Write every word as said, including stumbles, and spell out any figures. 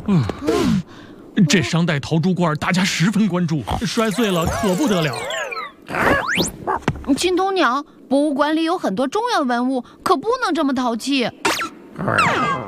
嗯，这商代陶珠罐大家十分关注，摔碎了可不得了。 青铜鸟，博物馆里有很多重要文物，可不能这么淘气。